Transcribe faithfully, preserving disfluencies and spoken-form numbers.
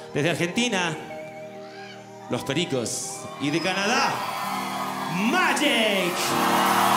Desde Argentina, Los Pericos. Y de Canadá, Magic.